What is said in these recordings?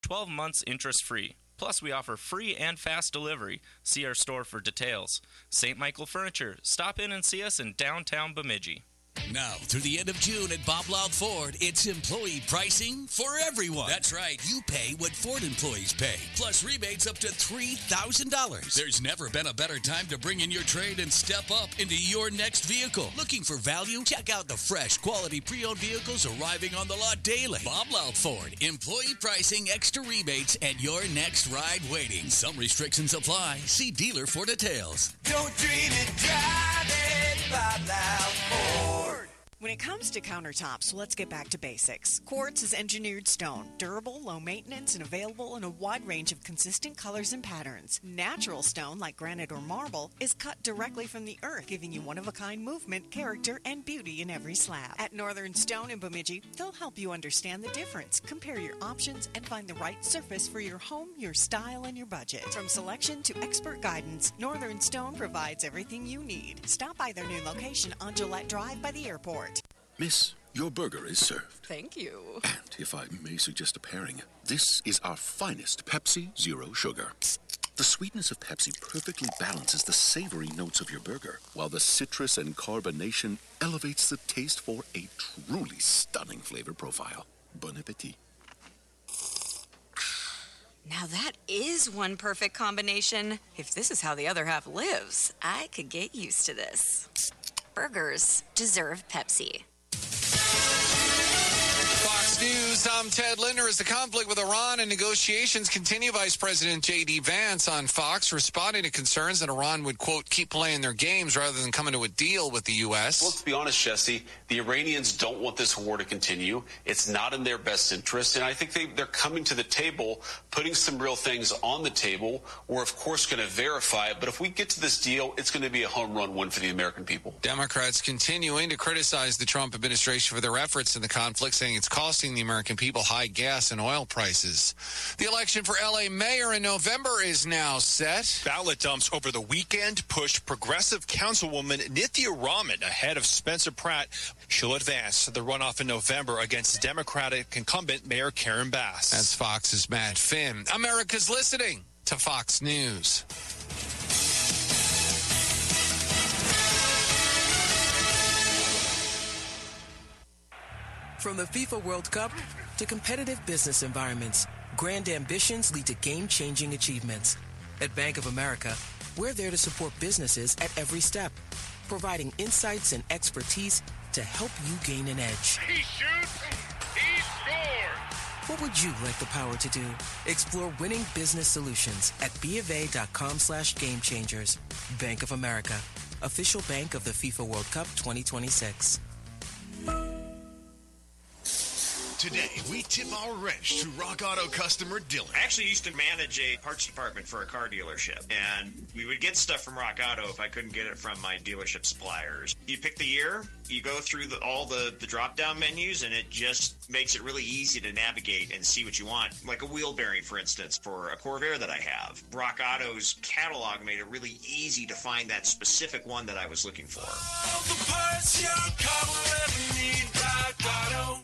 12 months interest-free. Plus, we offer free and fast delivery. See our store for details. St. Michael Furniture. Stop in and see us in downtown Bemidji. Now, through the end of June at Bob Loud Ford, it's employee pricing for everyone. That's right. You pay what Ford employees pay, plus rebates up to $3,000. There's never been a better time to bring in your trade and step up into your next vehicle. Looking for value? Check out the fresh, quality pre-owned vehicles arriving on the lot daily. Bob Loud Ford. Employee pricing, extra rebates, and your next ride waiting. Some restrictions apply. See dealer for details. Don't dream it, drive it, Bob Loud Ford. When it comes to countertops, let's get back to basics. Quartz is engineered stone, durable, low maintenance, and available in a wide range of consistent colors and patterns. Natural stone, like granite or marble, is cut directly from the earth, giving you one-of-a-kind movement, character, and beauty in every slab. At Northern Stone in Bemidji, they'll help you understand the difference, compare your options, and find the right surface for your home, your style, and your budget. From selection to expert guidance, Northern Stone provides everything you need. Stop by their new location on Gillette Drive by the airport. Miss, your burger is served. Thank you. And if I may suggest a pairing, this is our finest Pepsi Zero Sugar. The sweetness of Pepsi perfectly balances the savory notes of your burger, while the citrus and carbonation elevates the taste for a truly stunning flavor profile. Bon appetit. Now that is one perfect combination. If this is how the other half lives, I could get used to this. Burgers deserve Pepsi. Fox News, I'm Ted Linder. As the conflict with Iran and negotiations continue, Vice President J.D. Vance on Fox responding to concerns that Iran would, quote, keep playing their games rather than coming to a deal with the U.S. Well, let's be honest, Jesse. The Iranians don't want this war to continue. It's not in their best interest. And I think they're coming to the table, putting some real things on the table. We're, of course, going to verify it. But if we get to this deal, it's going to be a home run win for the American people. Democrats continuing to criticize the Trump administration for their efforts in the conflict, saying it's costing the American people high gas and oil prices. The election for L.A. mayor in November is now set. Ballot dumps over the weekend pushed progressive councilwoman Nithya Raman ahead of Spencer Pratt. She'll advance the runoff in November against Democratic incumbent Mayor Karen Bass. That's Fox's Matt Finn. America's listening to Fox News. From the FIFA World Cup to competitive business environments, grand ambitions lead to game-changing achievements. At Bank of America, we're there to support businesses at every step, providing insights and expertise to help you gain an edge. He shoots, he scores! What would you like the power to do? Explore winning business solutions at BofA.com/gamechangers. Bank of America, official bank of the FIFA World Cup 2026. Today, we tip our wrench to Rock Auto customer Dylan. I actually used to manage a parts department for a car dealership, and we would get stuff from Rock Auto if I couldn't get it from my dealership suppliers. You pick the year, you go through all the drop-down menus, and it just makes it really easy to navigate and see what you want. Like a wheel bearing, for instance, for a Corvair that I have. Rock Auto's catalog made it really easy to find that specific one that I was looking for. All the parts your car will ever need, Rock Auto.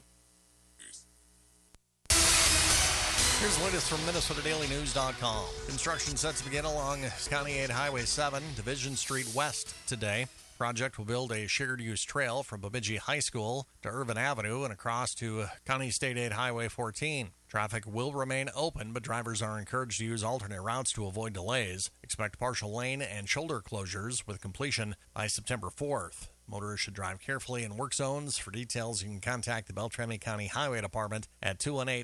Here's the latest from MinnesotaDailyNews.com. Construction set to begin along County 8 Highway 7, Division Street West today. Project will build a shared-use trail from Bemidji High School to Irvin Avenue and across to County State 8 Highway 14. Traffic will remain open, but drivers are encouraged to use alternate routes to avoid delays. Expect partial lane and shoulder closures with completion by September 4th. Motorists should drive carefully in work zones. For details, you can contact the Beltrami County Highway Department at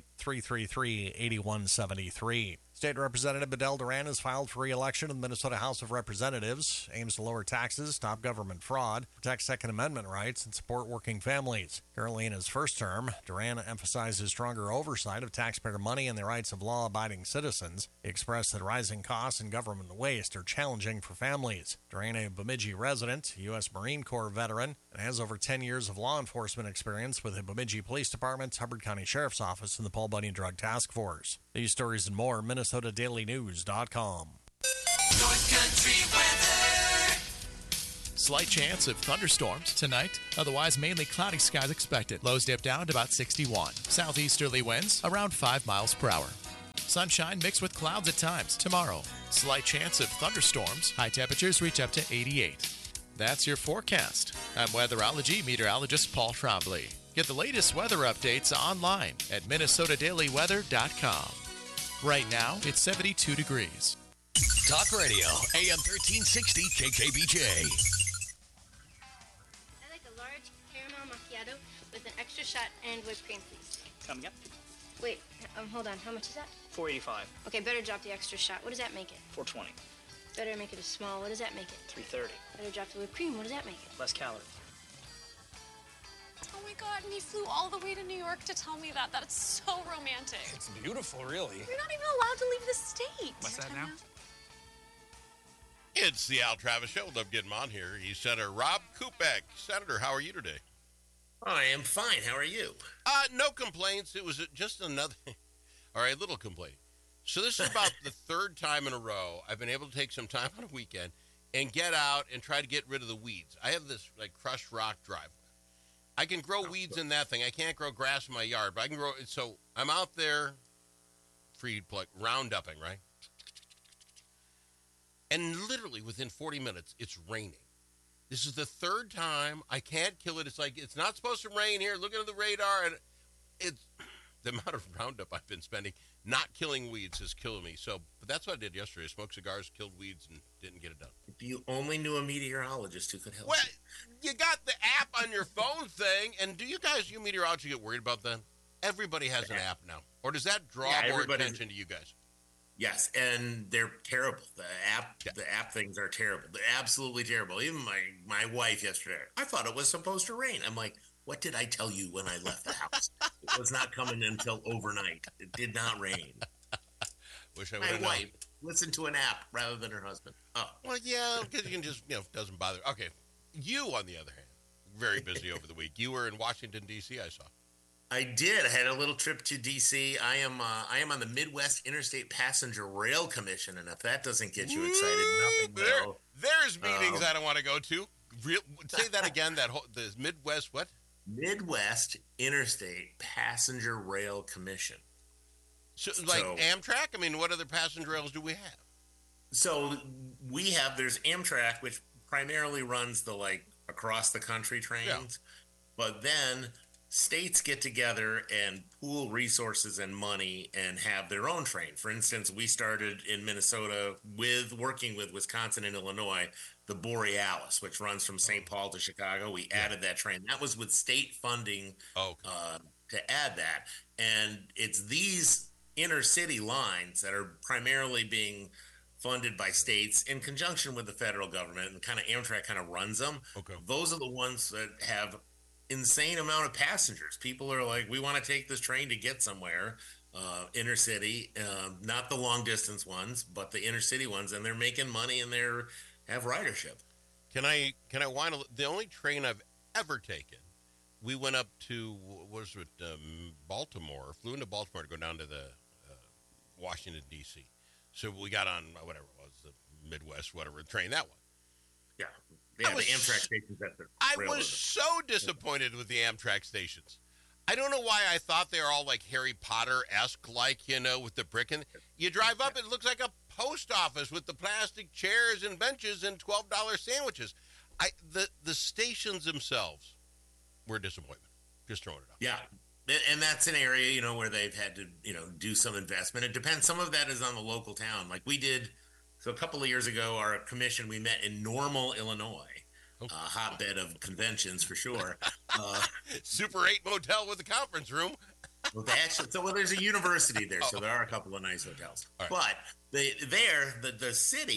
218-333-8173. State Representative Bedell Duran has filed for re-election in the Minnesota House of Representatives, aims to lower taxes, stop government fraud, protect Second Amendment rights, and support working families. Currently in his first term, Duran emphasizes stronger oversight of taxpayer money and the rights of law-abiding citizens. He expressed that rising costs and government waste are challenging for families. Duran, a Bemidji resident, U.S. Marine Corps veteran, and has over 10 years of law enforcement experience with the Bemidji Police Department, Hubbard County Sheriff's Office, and the Paul Bunyan Drug Task Force. These stories and more, MinnesotaDailyNews.com. North Country weather. Slight chance of thunderstorms tonight. Otherwise, mainly cloudy skies expected. Lows dip down to about 61. Southeasterly winds around 5 miles per hour. Sunshine mixed with clouds at times. Tomorrow, slight chance of thunderstorms. High temperatures reach up to 88. That's your forecast. I'm weatherology meteorologist Paul Trombley. Get the latest weather updates online at minnesotadailyweather.com. Right now, it's 72 degrees. Talk Radio, AM 1360 KKBJ. I'd like a large caramel macchiato with an extra shot and whipped cream, please. Coming up. Wait, hold on. How much is that? $4.85. Okay, better drop the extra shot. What does that make it? $4.20. Better make it a small. What does that make it? $3.30. Better drop the whipped cream. What does that make it? Less calories. Oh my God, and he flew all the way to New York to tell me that. That's so romantic. It's beautiful, really. You're not even allowed to leave the state. What's that now? It's the Al Travis Show. Love getting him on here. He's Senator Rob Kupek. Senator, how are you today? I am fine. How are you? No complaints. It was just another, all right, little complaint. So this is about the third time in a row I've been able to take some time on a weekend and get out and try to get rid of the weeds. I have this like crushed rock driveway. I can grow weeds in that thing. I can't grow grass in my yard, but I can grow. So I'm out there, free pluck, roundupping, right? And literally within 40 minutes, it's raining. This is the third time. I can't kill it. It's like, it's not supposed to rain here. Looking at the radar, and it's the amount of Roundup I've been spending not killing weeds is killing me. So, but that's what I did yesterday. Smoked cigars, killed weeds, and didn't get it done. If you only knew a meteorologist who could help well, you got the app on your phone thing, and do you guys, you meteorologists, get worried about that? Everybody has an app now. Or does that draw more attention to you guys? Yes, and they're terrible. The app things are terrible. They're absolutely terrible. Even my wife yesterday, I thought it was supposed to rain. I'm like, what did I tell you when I left the house? It was not coming until overnight. It did not rain. Wish I would have My wife listened to an app rather than her husband. Oh. Well, yeah, because you can just, doesn't bother. Okay. You, on the other hand, very busy over the week. You were in Washington, D.C., I saw. I did. I had a little trip to D.C. I am on the Midwest Interstate Passenger Rail Commission, and if that doesn't get you excited, nothing will. There's meetings I don't want to go to. Say that again. The Midwest what? Midwest Interstate Passenger Rail Commission. So Amtrak? I mean, what other passenger rails do we have? So there's Amtrak, which primarily runs the across the country trains, but then states get together and pool resources and money and have their own train. For instance, we started in Minnesota working with Wisconsin and Illinois, the Borealis, which runs from St. Paul to Chicago. We added that train. That was with state funding to add that. And it's these inner city lines that are primarily being funded by states in conjunction with the federal government, and kind of Amtrak kind of runs them. Okay. Those are the ones that have insane amount of passengers. People are like, we want to take this train to get somewhere, inner city, not the long distance ones, but the inner city ones, and they're making money and have ridership. Can I wind the only train I've ever taken, we went up to Baltimore, flew into Baltimore to go down to the Washington D.C. So we got on whatever it was, the Midwest whatever train, that one. Yeah, the Amtrak stations. I was so disappointed with the Amtrak stations. I don't know why I thought they were all like Harry Potter-esque, with the brick. And you drive up, it looks like a post office with the plastic chairs and benches and $12 sandwiches. The stations themselves were a disappointment. Just throwing it out. Yeah. And that's an area, where they've had to, do some investment. It depends. Some of that is on the local town. Like we did. So a couple of years ago, our commission, we met in Normal, Illinois, a hotbed of conventions for sure. Super 8 motel with a conference room. There's a university there, so there are a couple of nice hotels. Right. But the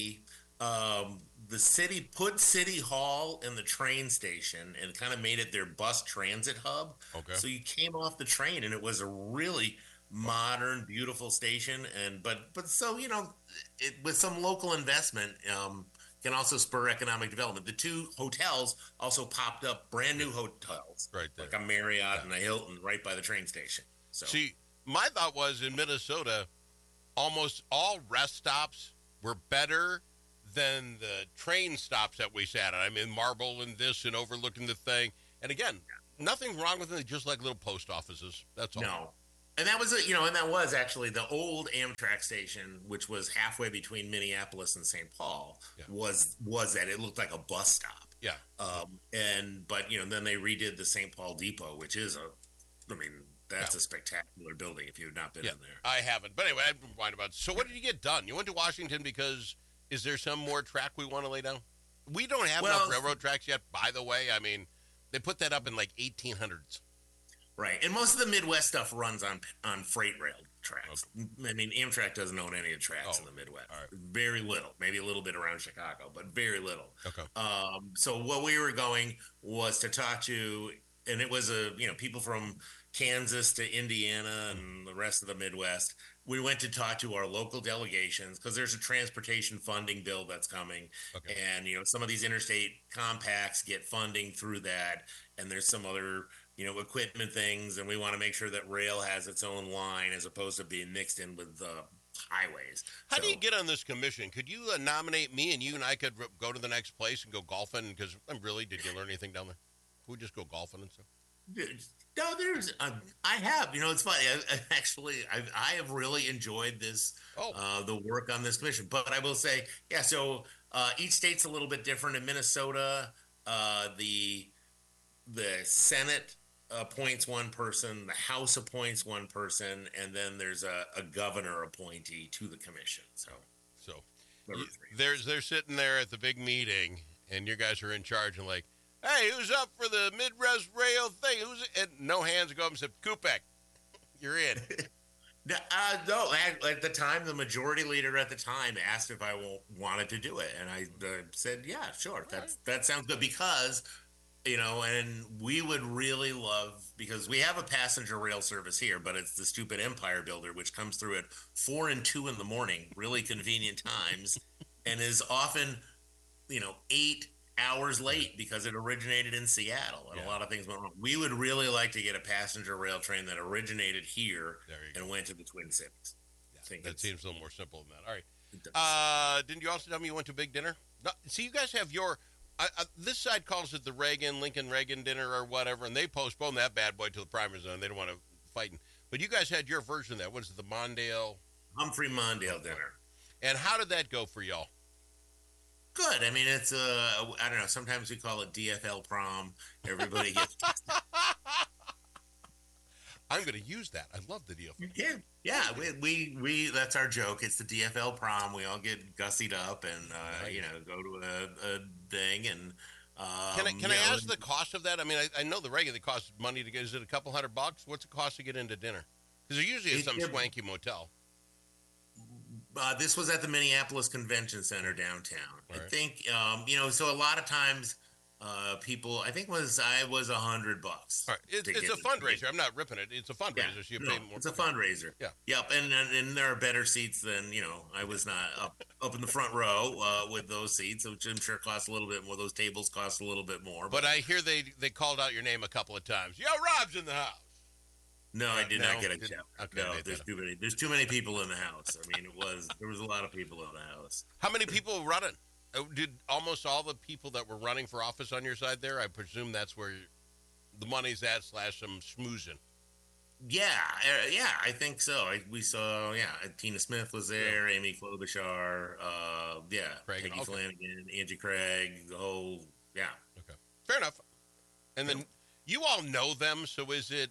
city put City Hall in the train station and kind of made it their bus transit hub. Okay. So you came off the train and it was a really modern, beautiful station, but with some local investment, can also spur economic development. The two hotels also popped up, brand new hotels, right there, like a Marriott and a Hilton, right by the train station. So, see, my thought was in Minnesota, almost all rest stops were better than the train stops that we sat at. I mean, Marble and this and overlooking the thing. And again, nothing wrong with them. They're just like little post offices. That's all. And that was and that was actually the old Amtrak station, which was halfway between Minneapolis and St. Paul. Was that it looked like a bus stop? Yeah. But then they redid the St. Paul Depot, which is that's a spectacular building. If you've not been in there, I haven't. But anyway, I've been whining about it. So what did you get done? You went to Washington because is there some more track we want to lay down? We don't have enough railroad tracks yet. By the way, I mean they put that up in like 1800s. Right, and most of the Midwest stuff runs on freight rail tracks. Okay. I mean, Amtrak doesn't own any of the tracks in the Midwest. Right. Very little, maybe a little bit around Chicago, but very little. Okay. So what we were going was to talk to, and it was people from Kansas to Indiana and the rest of the Midwest. We went to talk to our local delegations because there's a transportation funding bill that's coming, and some of these interstate compacts get funding through that, and there's some other equipment things, and we want to make sure that rail has its own line as opposed to being mixed in with highways. How do you get on this commission? Could you nominate me, and you and I could go to the next place and go golfing? Because did you learn anything down there? Could we just go golfing and stuff? No, there's. I have. It's funny. I have really enjoyed this. The work on this commission. But I will say, So each state's a little bit different. In Minnesota, the Senate appoints one person, the House appoints one person, and then there's a governor appointee to the commission. So they're sitting there at the big meeting, and you guys are in charge, and like, hey, who's up for the Midwest Rail thing? And no hands go up and said, Kupek, you're in. No, at the time, the majority leader at the time asked if I wanted to do it, and I said, yeah, sure, that sounds good because. And we would really love, because we have a passenger rail service here, but it's the stupid Empire Builder, which comes through at 4 and 2 in the morning, really convenient times, and is often, 8 hours late because it originated in Seattle, and a lot of things went wrong. We would really like to get a passenger rail train that originated here and went to the Twin Cities. That seems a little more simple than that. All right. Didn't you also tell me you went to Big Dinner? No, see, you guys have your... this side calls it the Lincoln Reagan dinner or whatever, and they postponed that bad boy to the primary zone. They don't want to fight. But you guys had your version of that. What is it, the Mondale? Humphrey Mondale dinner. And how did that go for y'all? Good. I mean, it's, I don't know, sometimes we call it DFL prom. Everybody gets... I'm going to use that. I love the DFL. Yeah. We that's our joke. It's the DFL prom. We all get gussied up and go to a thing. And can I ask the cost of that? I mean, I know the regular costs money to get. Is it a couple $100? What's it cost to get into dinner? Because there usually is some swanky motel. This was at the Minneapolis Convention Center downtown. Right. I think so. A lot of times. People, I think was $100. All right. It's a fundraiser. I'm not ripping it. It's a fundraiser. Yeah, so you pay more. It's a fundraiser. Yeah. Yep. And there are better seats than I was not up in the front row with those seats, which I'm sure cost a little bit more. Those tables cost a little bit more. But I hear they called out your name a couple of times. Yo, Rob's in the house. No, I did not get a check. Okay, no, there's too many people in the house. I mean, there was a lot of people in the house. How many people were running? Did almost all the people that were running for office on your side there? I presume that's where the money's at / some schmoozing. Yeah, I think so. We saw, Tina Smith was there, Amy Klobuchar, Peggy Flanagan, Angie Craig, the whole, Okay, fair enough. And then you all know them, so is it?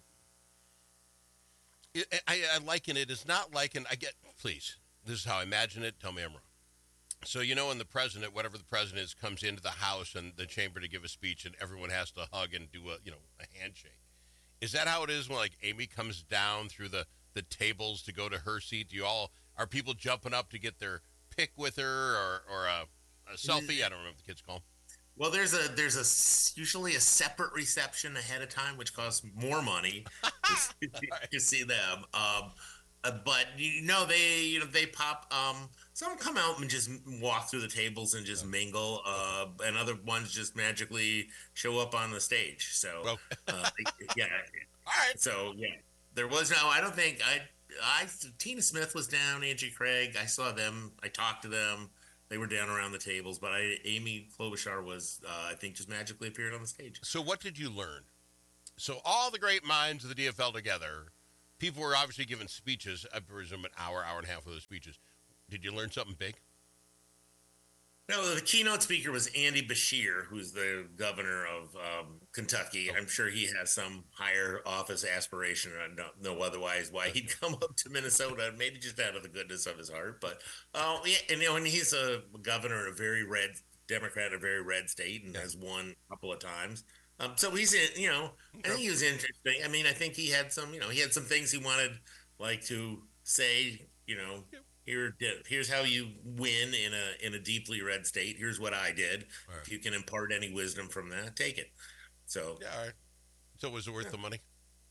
I liken it. It's not like please. This is how I imagine it. Tell me I'm wrong. So, when the president, whatever the president is, comes into the House and the chamber to give a speech and everyone has to hug and do a handshake. Is that how it is when, like, Amy comes down through the tables to go to her seat? Are people jumping up to get their pic with her or a selfie? I don't remember what the kids call them. Well, there's usually a separate reception ahead of time, which costs more money to see them. But they pop. Some come out and just walk through the tables and just mingle, and other ones just magically show up on the stage. So, all right. So there was no. I don't think Tina Smith was down. Angie Craig. I saw them. I talked to them. They were down around the tables. But Amy Klobuchar was, I think, just magically appeared on the stage. So what did you learn? So all the great minds of the DFL together. people were obviously giving speeches. I presume an hour and a half of those speeches. Did you learn something big? No, the keynote speaker was Andy Beshear, who's the governor of Kentucky. I'm sure he has some higher office aspiration. I don't know otherwise why he'd come up to Minnesota, maybe just out of the goodness of his heart. But, and he's a governor in a very red, Democrat, a very red state, and has won a couple of times. So he's, I think he was interesting. I mean, I think he had some, he had some things he wanted, like, to say, here's how you win in a deeply red state. Here's what I did. Right. If you can impart any wisdom from that, take it. So all right. So was it worth the money?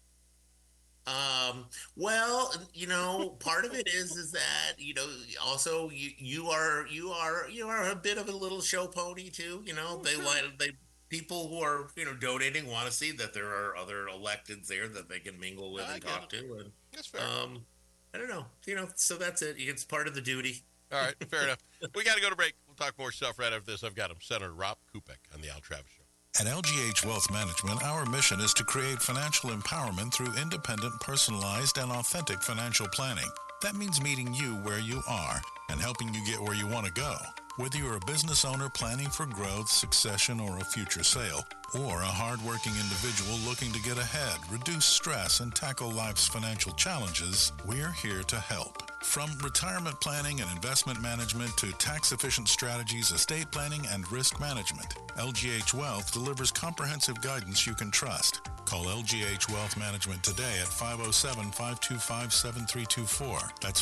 Well, part of it is that also you are a bit of a little show pony too. People who are donating want to see that there are other electeds there that they can mingle with and talk to. And that's fair. I don't know. So that's it. It's part of the duty. All right, fair enough. We got to go to break. We'll talk more stuff right after this. I've got him, Senator Rob Kupek on the Al Travis Show. At LGH Wealth Management, our mission is to create financial empowerment through independent, personalized, and authentic financial planning. That means meeting you where you are and helping you get where you want to go. Whether you're a business owner planning for growth, succession, or a future sale, or a hardworking individual looking to get ahead, reduce stress, and tackle life's financial challenges, we're here to help. From retirement planning and investment management to tax-efficient strategies, estate planning, and risk management, LGH Wealth delivers comprehensive guidance you can trust. Call LGH Wealth Management today at 507-525-7324. That's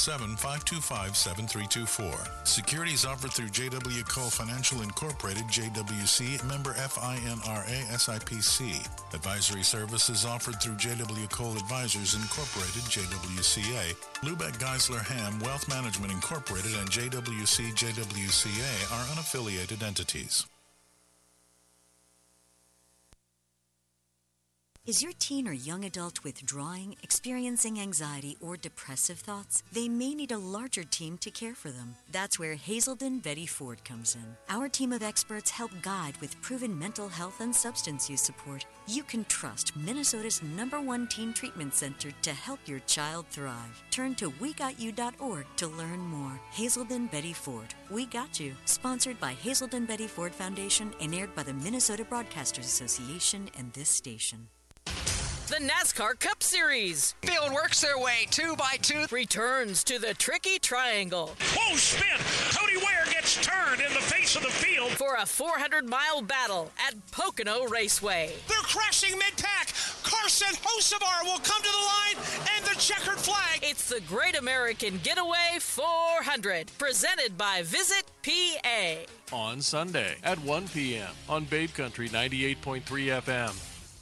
507-525-7324. Securities offered through J.W. Cole Financial Incorporated, JWC, member FINRA SIPC. Advisory services offered through J.W. Cole Advisors Incorporated, JWCA. Lubeck Geisler Ham Wealth Management Incorporated and JWC JWCA are unaffiliated entities. Is your teen or young adult withdrawing, experiencing anxiety, or depressive thoughts? They may need a larger team to care for them. That's where Hazelden Betty Ford comes in. Our team of experts help guide with proven mental health and substance use support. You can trust Minnesota's #1 teen treatment center to help your child thrive. Turn to WeGotYou.org to learn more. Hazelden Betty Ford. We Got You. Sponsored by Hazelden Betty Ford Foundation and aired by the Minnesota Broadcasters Association and this station. The NASCAR Cup Series. Field works their way 2x2. Returns to the tricky triangle. Whoa, spin! Cody Ware gets turned in the face of the field. For a 400-mile battle at Pocono Raceway. They're crashing mid-pack. Carson Hocevar will come to the line and the checkered flag. It's the Great American Getaway 400. Presented by Visit PA. On Sunday at 1 p.m. on Babe Country 98.3 FM.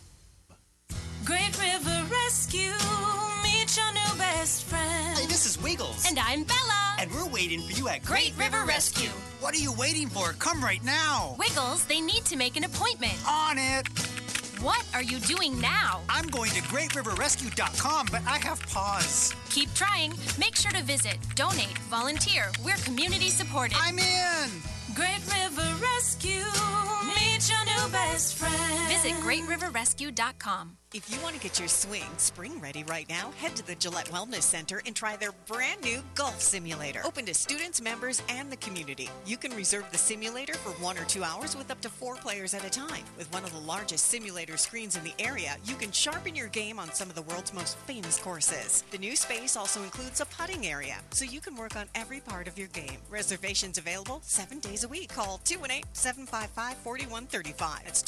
Great River Rescue, meet your new best friend. Hey, this is Wiggles. And I'm Bella. And we're waiting for you at Great River Rescue. What are you waiting for? Come right now. Wiggles, they need to make an appointment. On it. What are you doing now? I'm going to GreatRiverRescue.com, but I have pause. Keep trying. Make sure to visit, donate, volunteer. We're community supported. I'm in. Great River Rescue, meet your new best friend. Visit GreatRiverRescue.com. If you want to get your swing spring ready right now, head to the Gillette Wellness Center and try their brand new golf simulator. Open to students, members, and the community. You can reserve the simulator for 1 or 2 hours with up to 4 players at a time. With one of the largest simulator screens in the area, you can sharpen your game on some of the world's most famous courses. The new space also includes a putting area, so you can work on every part of your game. Reservations available 7 days a week. Call 218-755-4135. That's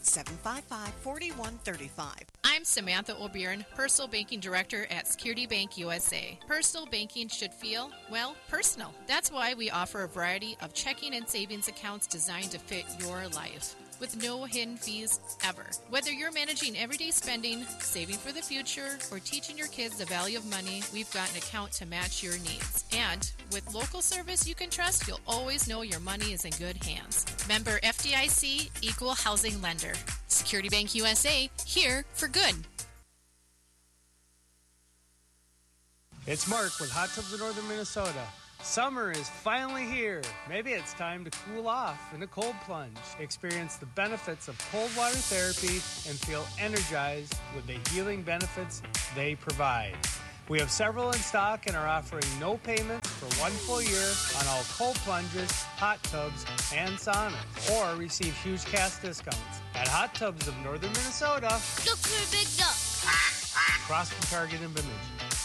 218-755-4135. I'm Samantha O'Byrne, Personal Banking Director at Security Bank USA. Personal banking should feel, well, personal. That's why we offer a variety of checking and savings accounts designed to fit your life, with no hidden fees ever. Whether you're managing everyday spending, saving for the future, or teaching your kids the value of money, we've got an account to match your needs. And with local service you can trust, you'll always know your money is in good hands. Member FDIC, Equal Housing Lender. Security Bank USA, here for good. It's Mark with Hot Tubs of Northern Minnesota. Summer is finally here. Maybe it's time to cool off in a cold plunge. Experience the benefits of cold water therapy and feel energized with the healing benefits they provide. We have several in stock and are offering no payment for 1 full year on all cold plunges, hot tubs, and saunas, or receive huge cash discounts at Hot Tubs of Northern Minnesota. Look for a big duck. Across from Target in Bemidji.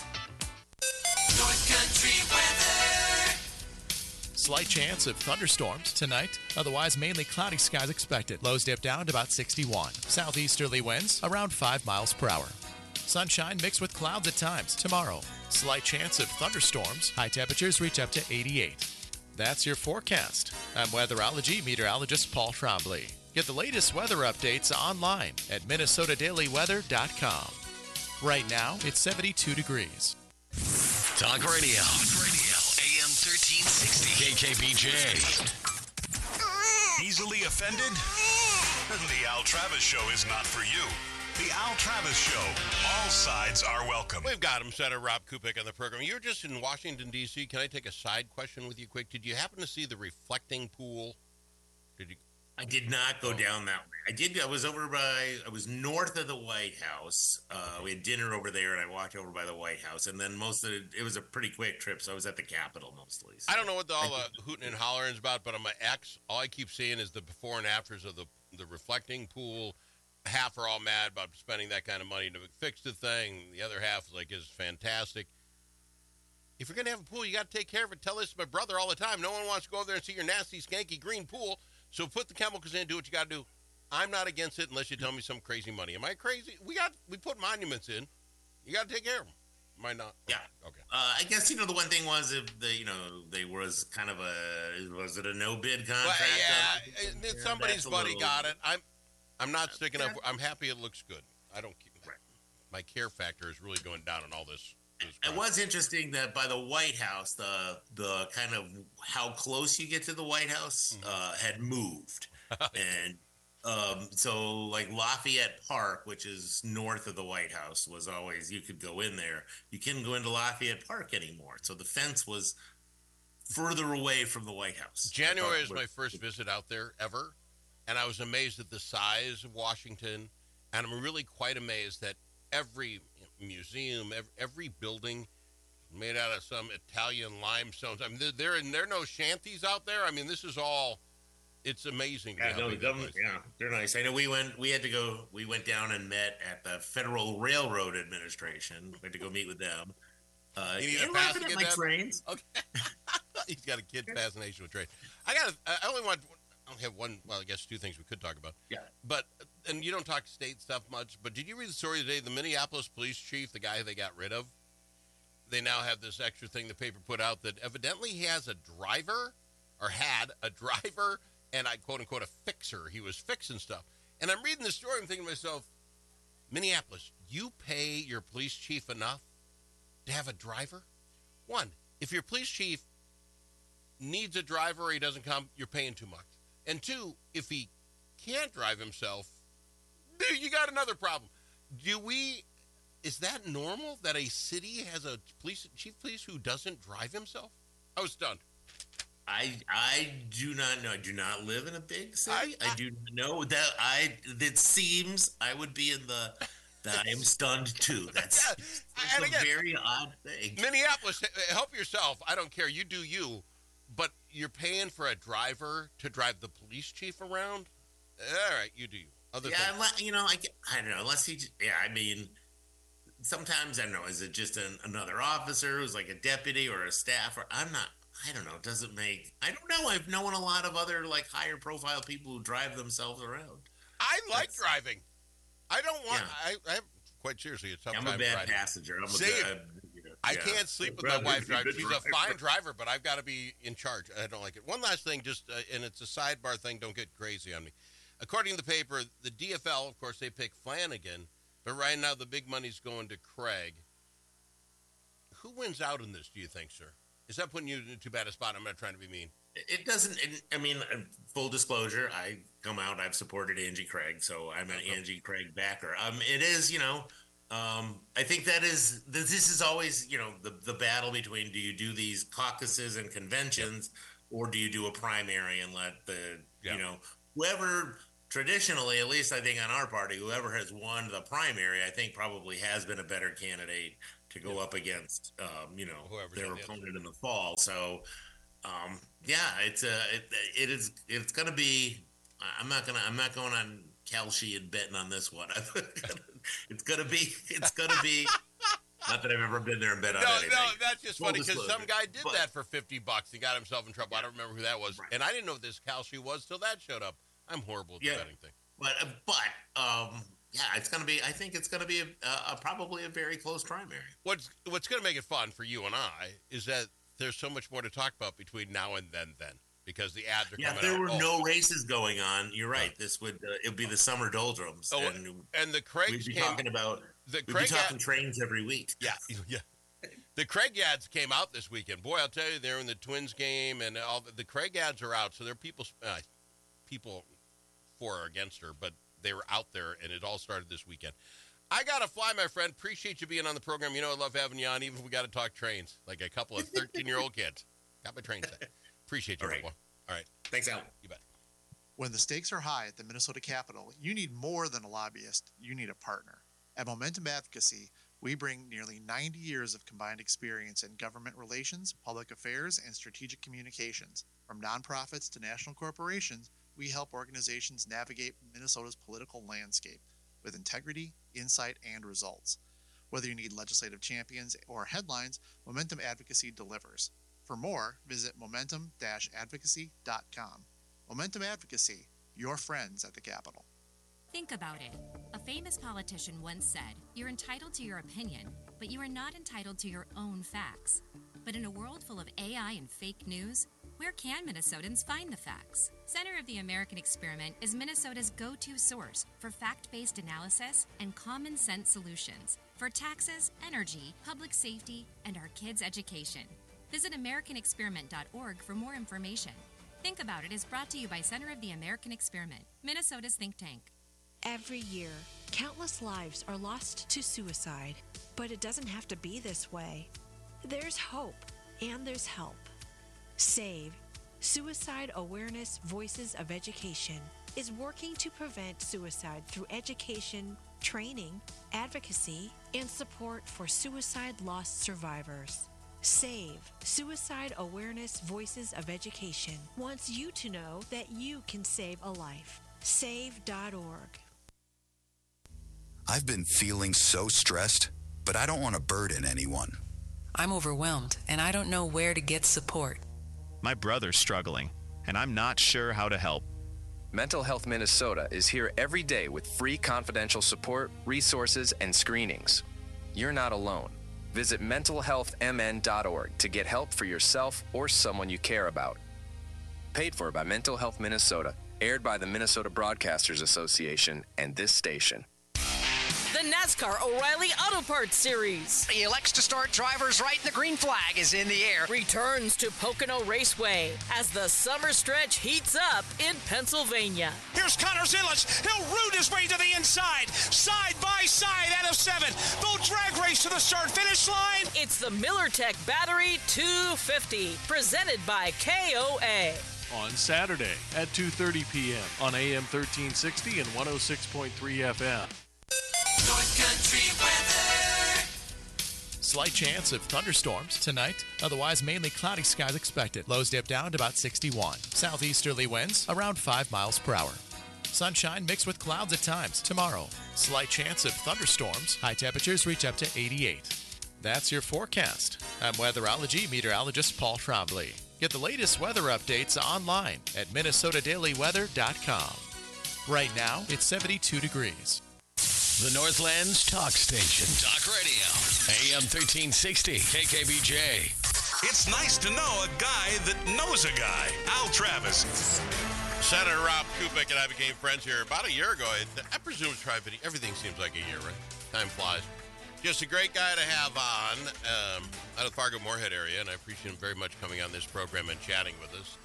North Country weather. Slight chance of thunderstorms tonight. Otherwise, mainly cloudy skies expected. Lows dip down to about 61. Southeasterly winds around 5 miles per hour. Sunshine mixed with clouds at times tomorrow. Slight chance of thunderstorms. High temperatures reach up to 88. That's your forecast. I'm weatherology meteorologist Paul Trombley. Get the latest weather updates online at minnesotadailyweather.com. Right now, it's 72 degrees. Talk Radio. AM 1360. KKBJ. Easily offended? The Al Travis Show is not for you. The Al Travis Show. All sides are welcome. We've got him, Senator Rob Kupik, on the program. You're just in Washington, D.C. Can I take a side question with you quick? Did you happen to see the reflecting pool? Did you? I did not go down that way. I was I was north of the White House. We had dinner over there, and I walked over by the White House. And then it was a pretty quick trip, so I was at the Capitol mostly. So. I don't know what all the hooting and hollering is about, but on my X, all I keep seeing is the before and afters of the reflecting pool. Half are all mad about spending that kind of money to fix the thing. The other half is fantastic. If you're going to have a pool, you got to take care of it. Tell this to my brother all the time. No one wants to go over there and see your nasty, skanky green pool. So put the chemicals in, do what you got to do. I'm not against it unless you tell me some crazy money. Am I crazy? We put monuments in. You got to take care of them. Am I not? Yeah. Okay. I guess, the one thing was if they was kind of was it a no bid contract? Well, yeah. Somebody's buddy got it. I'm not sticking up. I'm happy it looks good. I don't keep my care factor is really going down on all this. It was interesting that by the White House, the kind of how close you get to the White House had moved, and so like Lafayette Park, which is north of the White House, was always you could go in there. You couldn't go into Lafayette Park anymore, so the fence was further away from the White House. January is my first visit out there ever. And I was amazed at the size of Washington, and I'm really quite amazed that every museum, every building made out of some Italian limestones. I mean, there are no shanties out there. I mean, this is all, it's amazing. Yeah, no, the government, they're nice. I know we went down and met at the Federal Railroad Administration. We had to go meet with them. You need a pass to get my that? trains. Okay. He's got a kid fascination with trains. I only have one, well, I guess two things we could talk about. Yeah. But, and you don't talk state stuff much, but did you read the story today? The Minneapolis police chief, the guy they got rid of, they now have this extra thing the paper put out that evidently he has a driver, or had a driver, and I quote unquote a fixer. He was fixing stuff. And I'm reading the story, I'm thinking to myself, Minneapolis, you pay your police chief enough to have a driver? One, if your police chief needs a driver or he doesn't come, you're paying too much. And two, if he can't drive himself, you got another problem. Is that normal that a city has a chief police who doesn't drive himself? I was stunned. I do not know. I do not live in a big city. I do not know that. It seems I would be in that I am stunned too. That's a very odd thing. Minneapolis, help yourself. I don't care. You do you. But you're paying for a driver to drive the police chief around? All right, you do you. Other things. I don't know. Unless he, I mean, sometimes, I don't know, is it just another officer who's like a deputy or a staff? I don't know. It doesn't make, I don't know. I've known a lot of other like higher profile people who drive themselves around. I like driving. I don't want, I quite seriously, it's I'm a bad passenger. I can't sleep with my wife driving. She's a fine driver, but I've got to be in charge. I don't like it. One last thing, and it's a sidebar thing. Don't get crazy on me. According to the paper, the DFL, of course, they pick Flanagan, but right now the big money's going to Craig. Who wins out in this, do you think, sir? Is that putting you in too bad a spot? I'm not trying to be mean. It doesn't. I mean, full disclosure, I've supported Angie Craig, so I'm an Angie Craig backer. It is, I think this is always, the battle between, do you do these caucuses and conventions, or do you do a primary and let whoever traditionally, at least I think on our party, whoever has won the primary, I think probably has been a better candidate to go up against, their opponent in the fall. So, it's going to be. I'm not going on Kalshi and betting on this one. It's gonna be. Not that I've ever been there and bet on anything. No, that's just funny because some guy did that for $50 and got himself in trouble. I don't remember who that was, and I didn't know who this Kalshi was till that showed up. I'm horrible at the betting thing. It's gonna be. I think it's gonna be probably a very close primary. What's gonna make it fun for you and I is that there's so much more to talk about between now and then. Because the ads are coming out. Yeah, there were no races going on. You're right. This would it would be the summer doldrums. And the Craigs we'd be talking about trains every week. Yeah. The Craig ads came out this weekend. Boy, I'll tell you, they're in the Twins game, and all the Craig ads are out. So there are people for or against her, but they were out there, and it all started this weekend. I got to fly, my friend. Appreciate you being on the program. You know I love having you on, even if we got to talk trains, like a couple of 13-year-old kids. Got my train set. Appreciate you, everyone. All right. Thanks, Al. You bet. When the stakes are high at the Minnesota Capitol, you need more than a lobbyist. You need a partner. At Momentum Advocacy, we bring nearly 90 years of combined experience in government relations, public affairs, and strategic communications. From nonprofits to national corporations, we help organizations navigate Minnesota's political landscape with integrity, insight, and results. Whether you need legislative champions or headlines, Momentum Advocacy delivers. For more, visit momentum-advocacy.com. Momentum Advocacy, your friends at the Capitol. Think about it. A famous politician once said, "You're entitled to your opinion, but you are not entitled to your own facts." But in a world full of AI and fake news, where can Minnesotans find the facts? Center of the American Experiment is Minnesota's go-to source for fact-based analysis and common sense solutions for taxes, energy, public safety, and our kids' education. Visit AmericanExperiment.org for more information. Think About It is brought to you by Center of the American Experiment, Minnesota's think tank. Every year, countless lives are lost to suicide, but it doesn't have to be this way. There's hope, and there's help. SAVE, Suicide Awareness Voices of Education, is working to prevent suicide through education, training, advocacy, and support for suicide loss survivors. SAVE, Suicide Awareness Voices of Education, wants you to know that you can save a life. Save.org. I've been feeling so stressed, but I don't want to burden anyone. I'm overwhelmed, and I don't know where to get support. My brother's struggling, and I'm not sure how to help. Mental Health Minnesota is here every day with free confidential support, resources, and screenings. You're not alone. Visit mentalhealthmn.org to get help for yourself or someone you care about. Paid for by Mental Health Minnesota, aired by the Minnesota Broadcasters Association and this station. The NASCAR O'Reilly Auto Parts Series. He elects to start drivers right, and the green flag is in the air. Returns to Pocono Raceway as the summer stretch heats up in Pennsylvania. Here's Connor Zinlich. He'll root his way to the inside. Side by side out of 7. They'll drag race to the start-finish line. It's the MillerTech Battery 250, presented by KOA. On Saturday at 2:30 p.m. on AM 1360 and 106.3 FM. North Country weather. Slight chance of thunderstorms tonight. Otherwise, mainly cloudy skies expected. Lows dip down to about 61. Southeasterly winds around 5 miles per hour. Sunshine mixed with clouds at times. Tomorrow, slight chance of thunderstorms. High temperatures reach up to 88. That's your forecast. I'm weatherology meteorologist Paul Trombley. Get the latest weather updates online at minnesotadailyweather.com. Right now, it's 72 degrees. The Northland's talk station. Talk radio. AM 1360. KKBJ. It's nice to know a guy that knows a guy. Al Travis. Senator Rob Kubik and I became friends here about a year ago. I presume it's probably everything seems like a year, right? Time flies. Just a great guy to have on out of the Fargo-Moorhead area, and I appreciate him very much coming on this program and chatting with us.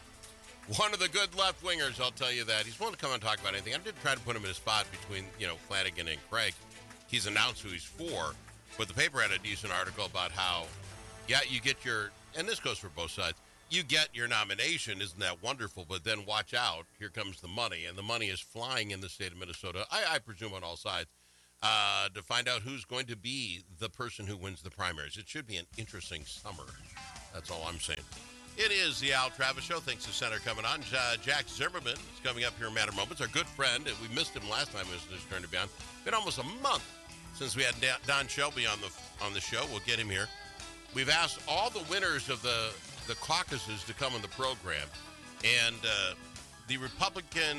One of the good left-wingers, I'll tell you that. He's willing to come and talk about anything. I did try to put him in a spot between, Flanagan and Craig. he's announced who he's for. But the paper had a decent article about how, yeah, you get your, and this goes for both sides, you get your nomination, isn't that wonderful? But then watch out, here comes the money, and the money is flying in the state of Minnesota, I presume on all sides, to find out who's going to be the person who wins the primaries. It should be an interesting summer. That's all I'm saying. It is the Al Travis Show. Thanks to Center coming on. Jack Zimmerman is coming up here in a matter of moments. Our good friend, and we missed him last time it was his turn to be on. Been almost a month since we had Don Shelby on the show. We'll get him here. We've asked all the winners of the caucuses to come on the program. And the Republican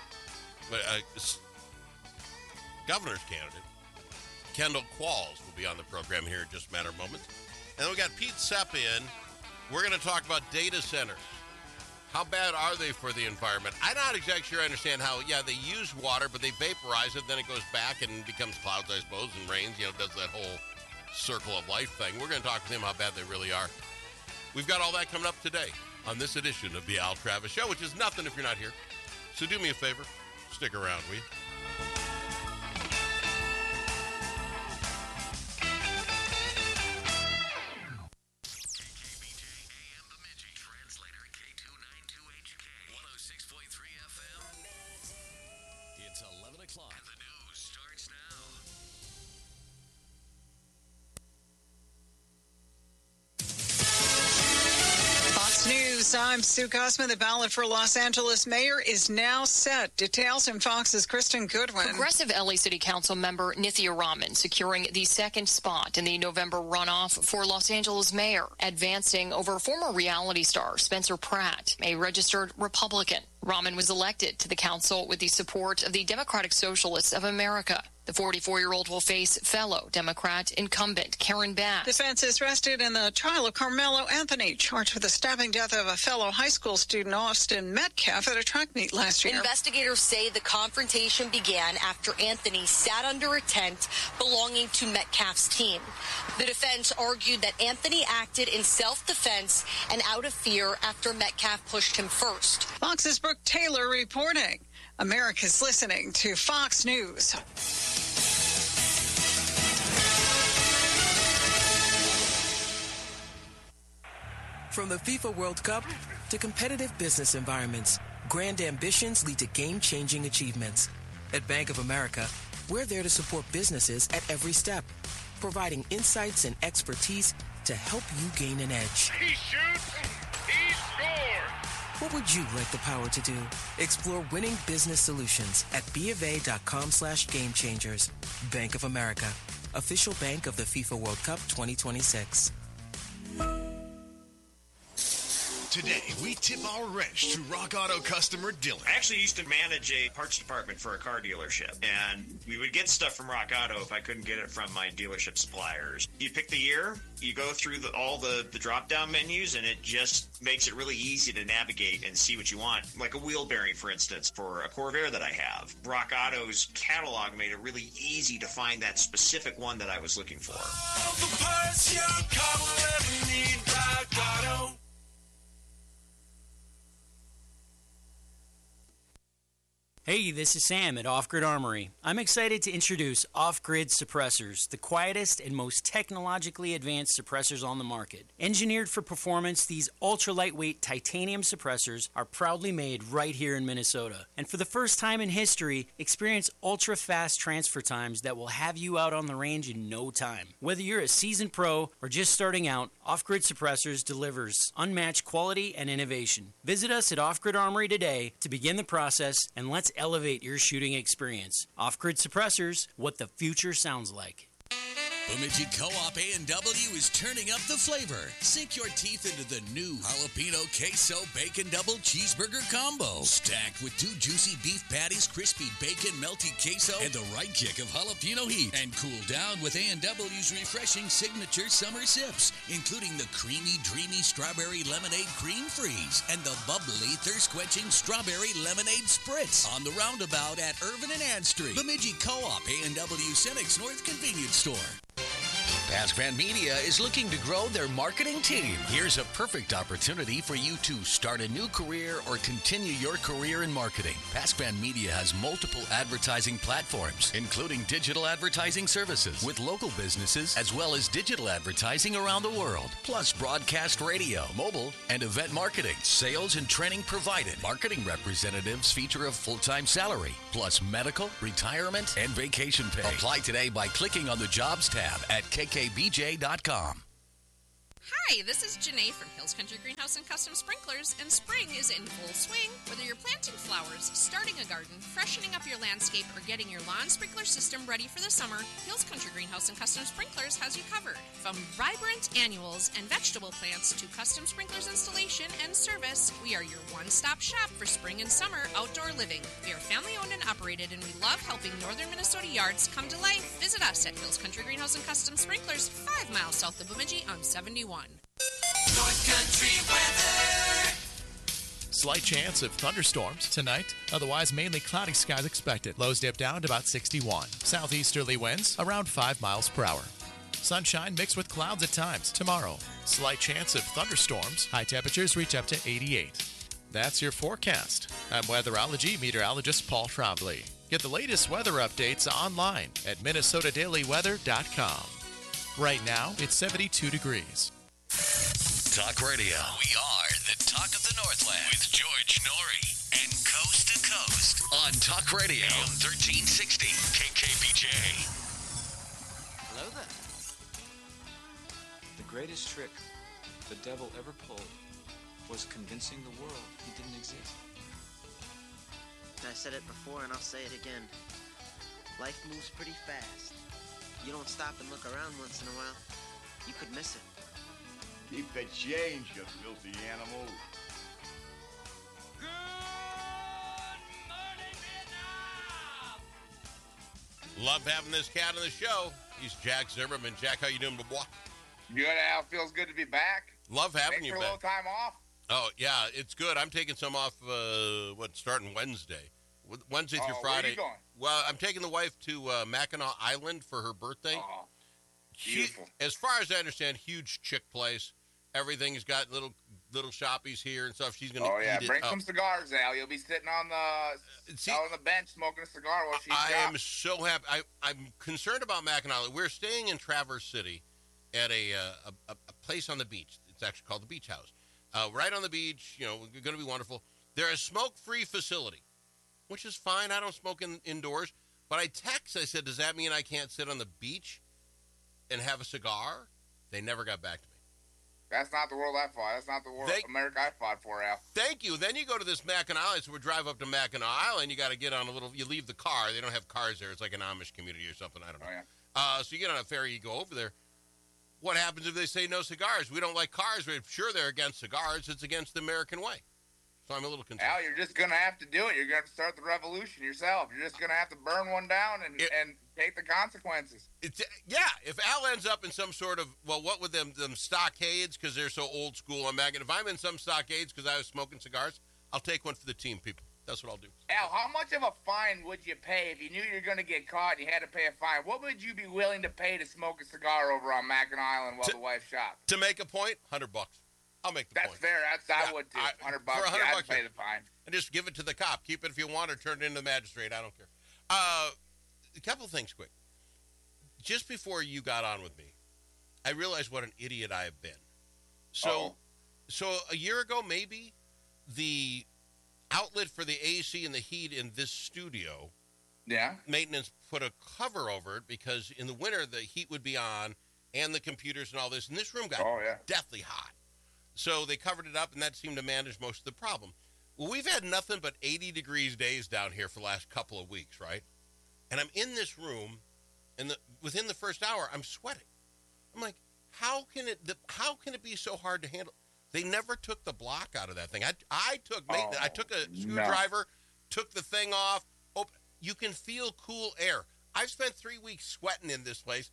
governor's candidate, Kendall Qualls, will be on the program here in just a matter of moments. And then we got Pete Sepp in. We're going to talk about data centers. How bad are they for the environment? I'm not exactly sure I understand how, they use water, but they vaporize it, then it goes back and becomes clouds, I suppose, and rains, does that whole circle of life thing. We're going to talk with him how bad they really are. We've got all that coming up today on this edition of the Al Travis Show, which is nothing if you're not here. So do me a favor, stick around, will you? I'm Sue Cosman. The ballot for Los Angeles mayor is now set. Details in Fox's Kristen Goodwin. Progressive LA City Council member Nithya Raman securing the second spot in the November runoff for Los Angeles mayor, advancing over former reality star Spencer Pratt, a registered Republican. Raman was elected to the council with the support of the Democratic Socialists of America. The 44-year-old will face fellow Democrat incumbent Karen Bass. Defense is rested in the trial of Carmelo Anthony, charged with the stabbing death of a fellow high school student, Austin Metcalf, at a track meet last year. Investigators say the confrontation began after Anthony sat under a tent belonging to Metcalf's team. The defense argued that Anthony acted in self-defense and out of fear after Metcalf pushed him first. Fox's Brooke Taylor reporting. America's listening to Fox News. From the FIFA World Cup to competitive business environments, grand ambitions lead to game-changing achievements. At Bank of America, we're there to support businesses at every step, providing insights and expertise to help you gain an edge. He shoots, he scores! What would you like the power to do? Explore winning business solutions at BofA.com/gamechangers. Bank of America, official bank of the FIFA World Cup 2026. Today, we tip our wrench to Rock Auto customer Dylan. I actually used to manage a parts department for a car dealership, and we would get stuff from Rock Auto if I couldn't get it from my dealership suppliers. You pick the year, you go through all the drop-down menus, and it just makes it really easy to navigate and see what you want. Like a wheel bearing, for instance, for a Corvair that I have. Rock Auto's catalog made it really easy to find that specific one that I was looking for. All the parts your car will ever need, Rock Auto. Hey, this is Sam at Off Grid Armory. I'm excited to introduce Off Grid Suppressors, the quietest and most technologically advanced suppressors on the market. Engineered for performance, these ultra-lightweight titanium suppressors are proudly made right here in Minnesota. And for the first time in history, experience ultra-fast transfer times that will have you out on the range in no time. Whether you're a seasoned pro or just starting out, Off Grid Suppressors delivers unmatched quality and innovation. Visit us at Off Grid Armory today to begin the process, and let's elevate your shooting experience. Off-Grid Suppressors, what the future sounds like. Bemidji Co-op A&W is turning up the flavor. Sink your teeth into the new Jalapeno Queso Bacon Double Cheeseburger Combo. Stacked with 2 juicy beef patties, crispy bacon, melty queso, and the right kick of jalapeno heat. And cool down with A&W's refreshing signature summer sips, including the creamy, dreamy strawberry lemonade cream freeze and the bubbly, thirst-quenching strawberry lemonade spritz. On the roundabout at Irvin and Ann Street. Bemidji Co-op A&W Cenex North Convenience Store. Pascman Media is looking to grow their marketing team. Here's a perfect opportunity for you to start a new career or continue your career in marketing. Pascman Media has multiple advertising platforms, including digital advertising services with local businesses, as well as digital advertising around the world, plus broadcast radio, mobile, and event marketing. Sales and training provided. Marketing representatives feature a full-time salary, plus medical, retirement, and vacation pay. Apply today by clicking on the Jobs tab at kkbj.com. Hi, this is Janae from Hills Country Greenhouse and Custom Sprinklers, and spring is in full swing. Whether you're planting flowers, starting a garden, freshening up your landscape, or getting your lawn sprinkler system ready for the summer, Hills Country Greenhouse and Custom Sprinklers has you covered. From vibrant annuals and vegetable plants to custom sprinklers installation and service, we are your one-stop shop for spring and summer outdoor living. We are family-owned and operated, and we love helping northern Minnesota yards come to life. Visit us at Hills Country Greenhouse and Custom Sprinklers, 5 miles south of Bemidji on 71. North Country weather. Slight chance of thunderstorms tonight. Otherwise, mainly cloudy skies expected. Lows dip down to about 61. Southeasterly winds around 5 miles per hour. Sunshine mixed with clouds at times. Tomorrow, slight chance of thunderstorms. High temperatures reach up to 88. That's your forecast. I'm weatherology meteorologist Paul Trombley. Get the latest weather updates online at minnesotadailyweather.com. Right now, it's 72 degrees. Talk Radio. We are the talk of the Northland with George Norrie and Coast to Coast on Talk Radio AM 1360 KKBJ. Hello there. The greatest trick the devil ever pulled was convincing the world he didn't exist. I said it before and I'll say it again. Life moves pretty fast. You don't stop and look around once in a while, you could miss it. Keep the change, you filthy animal. Love having this cat on the show. He's Jack Zimmerman. Jack, how you doing, boy? Good, Al. Feels good to be back. Love having you back. back. A little time off. Oh, yeah, it's good. I'm taking some off, starting Wednesday. Wednesday through Friday. Where are you going? Well, I'm taking the wife to Mackinac Island for her birthday. Oh, beautiful. As far as I understand, huge chick place. Everything's got little shoppies here and stuff. She's going to eat it bring up. some cigars, Al. You'll be sitting on the bench smoking a cigar while she's I am so happy. I'm concerned about Mackinac Island. We're staying in Traverse City at a place on the beach. It's actually called the Beach House. Right on the beach, going to be wonderful. They're a smoke-free facility, which is fine. I don't smoke indoors. But I said, does that mean I can't sit on the beach and have a cigar? They never got back to me. That's not the world I fought. That's not the world America I fought for, Al. Thank you. Then you go to this Mackinac Island. So we drive up to Mackinac Island. You got to get on you leave the car. They don't have cars there. It's like an Amish community or something. I don't know. Oh, yeah. So you get on a ferry. You go over there. What happens if they say no cigars? We don't like cars. We're sure they're against cigars. It's against the American way. So I'm a little concerned. Al, you're just going to have to do it. You're going to have to start the revolution yourself. You're just going to have to burn one down and take the consequences. If Al ends up in some sort of, what would them stockades, because they're so old school on Mackinac. If I'm in some stockades because I was smoking cigars, I'll take one for the team, people. That's what I'll do. Al, how much of a fine would you pay if you knew you were going to get caught and you had to pay a fine? What would you be willing to pay to smoke a cigar over on Mackinac Island while the wife shopped? To make a point, $100. I'll make the point. That's fair. I would too. $100. For $100, I'd pay the fine. And just give it to the cop. Keep it if you want, or turn it into the magistrate. I don't care. A couple of things quick. Just before you got on with me, I realized what an idiot I have been. So a year ago, maybe, the outlet for the AC and the heat in this studio, maintenance put a cover over it because in the winter the heat would be on and the computers and all this, and this room got deathly hot. So they covered it up, and that seemed to manage most of the problem. Well, we've had nothing but 80 degrees days down here for the last couple of weeks, right? And I'm in this room, and within the first hour, I'm sweating. I'm like, how can it be so hard to handle? They never took the block out of that thing. I took maintenance. I took a screwdriver, took the thing off. You can feel cool air. I've spent 3 weeks sweating in this place.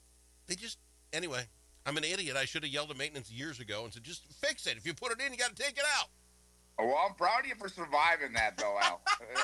Anyway, I'm an idiot. I should have yelled at maintenance years ago and said, just fix it. If you put it in, you got to take it out. Oh, well, I'm proud of you for surviving that, though, Al.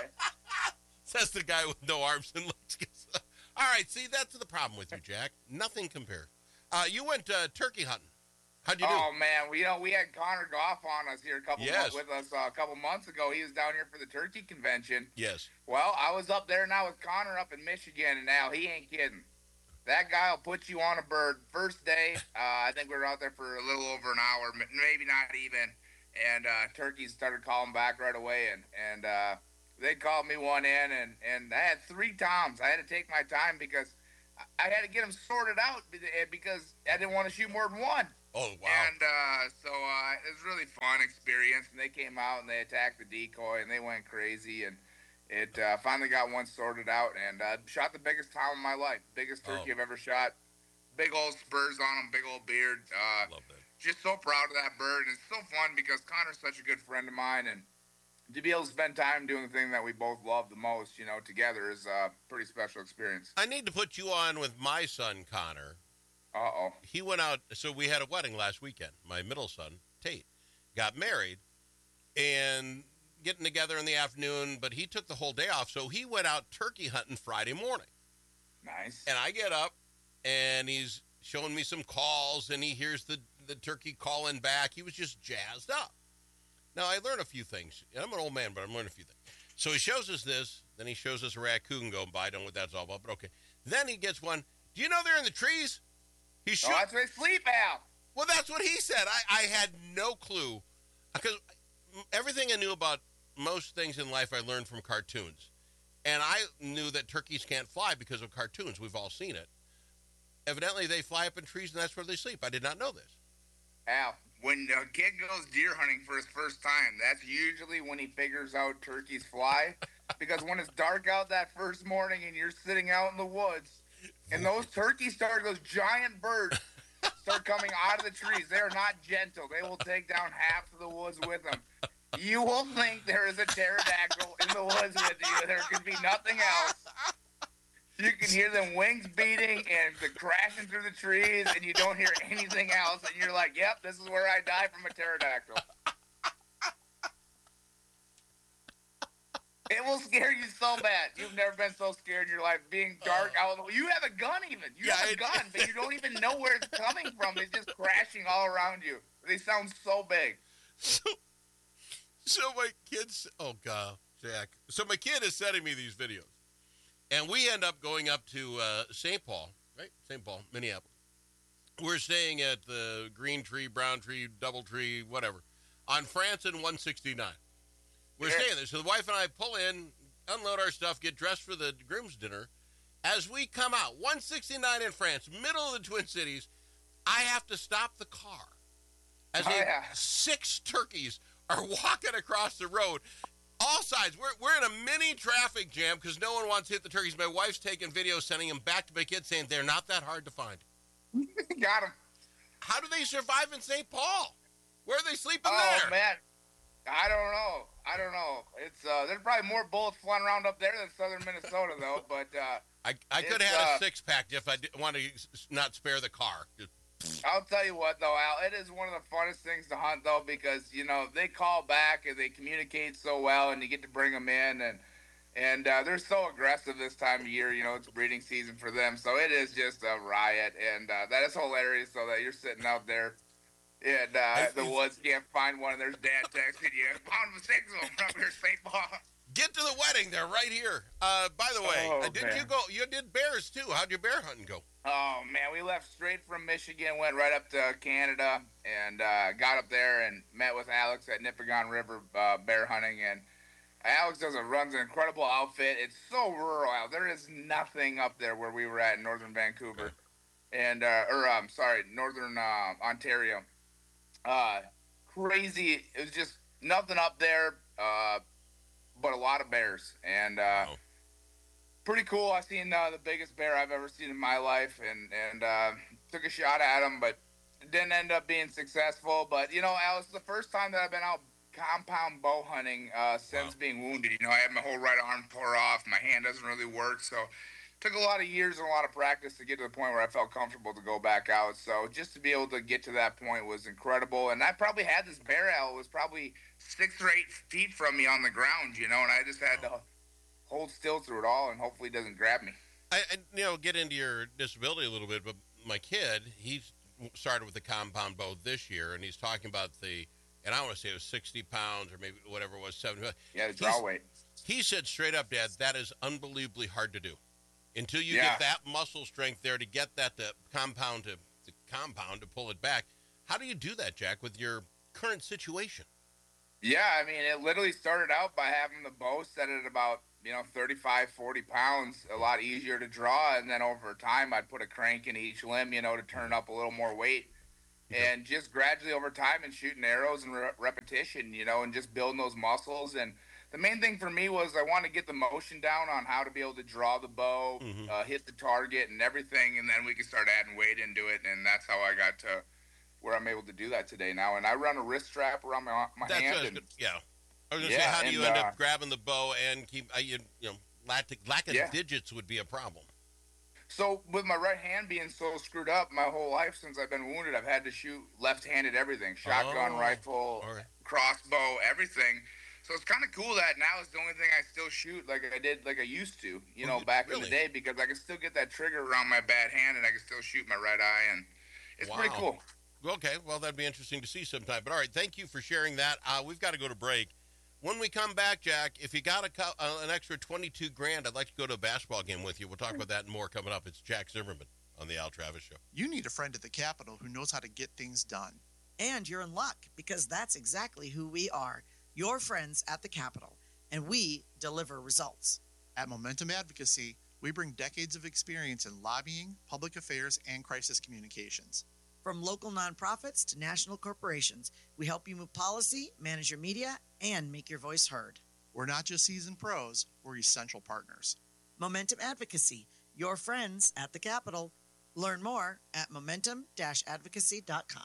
Says the guy with no arms and legs. All right, see, that's the problem with you, Jack. Nothing compared. You went turkey hunting. How'd you do? Oh man, we had Connor Goff on us here a couple months ago. He was down here for the turkey convention. Yes. Well, I was up there now with Connor up in Michigan, and now he ain't kidding. That guy will put you on a bird first day. I think we were out there for a little over an hour, maybe not even. And turkeys started calling back right away, and they called me one in, and I had 3 toms. I had to take my time because I had to get them sorted out because I didn't want to shoot more than one. Oh, wow. And so it was a really fun experience. And they came out and they attacked the decoy and they went crazy. And it finally got one sorted out and shot the biggest tom in my life. Biggest turkey I've ever shot. Big old spurs on him, big old beard. Love that. Just so proud of that bird. And it's so fun because Connor's such a good friend of mine. And to be able to spend time doing the thing that we both love the most, together is a pretty special experience. I need to put you on with my son, Connor. Uh-oh. He went out, so we had a wedding last weekend. My middle son, Tate, got married and getting together in the afternoon, but he took the whole day off, so he went out turkey hunting Friday morning. Nice. And I get up, and he's showing me some calls, and he hears the turkey calling back. He was just jazzed up. Now, I learned a few things. I'm an old man, but I'm learning a few things. So he shows us this, then he shows us a raccoon going by. I don't know what that's all about, but okay. Then he gets one. Do you know they're in the trees? He Oh, that's where they sleep out. Well, that's what he said. I had no clue. Because everything I knew about most things in life I learned from cartoons. And I knew that turkeys can't fly because of cartoons. We've all seen it. Evidently, they fly up in trees, and that's where they sleep. I did not know this. Al, when a kid goes deer hunting for his first time, that's usually when he figures out turkeys fly. Because when it's dark out that first morning and you're sitting out in the woods, and those turkeys those giant birds start coming out of the trees. They are not gentle. They will take down half of the woods with them. You will think there is a pterodactyl in the woods with you. There could be nothing else. You can hear them wings beating and the crashing through the trees, and you don't hear anything else. And you're like, yep, this is where I die from a pterodactyl. It will scare you so bad. You've never been so scared in your life. Being dark out. You have a gun even. You have a gun, but you don't even know where it's coming from. It's just crashing all around you. They sound so big. So my kids, oh God, Jack. So my kid is sending me these videos. And we end up going up to St. Paul, right? St. Paul, Minneapolis. We're staying at the Green Tree, Brown Tree, Double Tree, whatever, on France and 169. We're staying there. So the wife and I pull in, unload our stuff, get dressed for the groom's dinner. As we come out, 169 in France, middle of the Twin Cities, I have to stop the car. As 6 turkeys are walking across the road. All sides. We're in a mini traffic jam because no one wants to hit the turkeys. My wife's taking videos, sending them back to my kids, saying they're not that hard to find. Got them. How do they survive in St. Paul? Where are they sleeping there? Oh, man. I don't know. It's there's probably more bullets flying around up there than southern Minnesota, though. But I could have had a 6-pack if I wanted to not spare the car. I'll tell you what, though, Al, it is one of the funnest things to hunt, though, because, they call back and they communicate so well, and you get to bring them in, and they're so aggressive this time of year. It's breeding season for them, so it is just a riot, and that is hilarious, so that you're sitting out there in the woods, can't find one, and there's Dad texting you, found 6 of them up here in St. Paul. Get to the wedding. They're right here. By the way, didn't you go? You did bears, too. How'd your bear hunting go? Oh, man, we left straight from Michigan, went right up to Canada, and got up there and met with Alex at Nipigon River bear hunting. And Alex runs an incredible outfit. It's so rural out. There is nothing up there where we were at in northern Vancouver, and northern Ontario. Crazy. It was just nothing up there, but a lot of bears. And pretty cool. I seen the biggest bear I've ever seen in my life, and took a shot at him, but didn't end up being successful. But Al, it's the first time that I've been out compound bow hunting since being wounded. I had my whole right arm tore off. My hand doesn't really work, so it took a lot of years and a lot of practice to get to the point where I felt comfortable to go back out. So just to be able to get to that point was incredible. And I probably had this bear, Al, was probably 6 or 8 feet from me on the ground, and I just had to hold still through it all, and hopefully it doesn't grab me. I get into your disability a little bit, but my kid, he started with the compound bow this year, and he's talking about and I want to say it was 60 pounds or maybe whatever it was, 70 pounds. Yeah, the draw weight. He said straight up, Dad, that is unbelievably hard to do. Until you get that muscle strength there to get that compound to pull it back. How do you do that, Jack, with your current situation? Yeah, I mean, it literally started out by having the bow set at about, 35, 40 pounds, a lot easier to draw. And then over time, I'd put a crank in each limb, to turn up a little more weight. And just gradually over time and shooting arrows and repetition, and just building those muscles. And the main thing for me was I wanted to get the motion down on how to be able to draw the bow, hit the target and everything. And then we could start adding weight into it. And that's how I got to where I'm able to do that today now. And I run a wrist strap around my hand. I was going to say, how do you end up grabbing the bow and keep, lack of digits would be a problem. So with my right hand being so screwed up my whole life since I've been wounded, I've had to shoot left-handed everything, shotgun, rifle, crossbow, everything. So it's kind of cool that now it's the only thing I still shoot like I used to, back in the day, because I can still get that trigger around my bad hand and I can still shoot my right eye, and it's pretty cool. Okay, well, that'd be interesting to see sometime. But all right, thank you for sharing that. We've got to go to break. When we come back, Jack, if you got an extra $22,000, I'd like to go to a basketball game with you. We'll talk about that and more coming up. It's Jack Zimmerman on the Al Travis Show. You need a friend at the Capitol who knows how to get things done. And you're in luck, because that's exactly who we are, your friends at the Capitol, and we deliver results. At Momentum Advocacy, we bring decades of experience in lobbying, public affairs, and crisis communications. From local nonprofits to national corporations, we help you move policy, manage your media, and make your voice heard. We're not just seasoned pros, we're essential partners. Momentum Advocacy, your friends at the Capitol. Learn more at momentum-advocacy.com.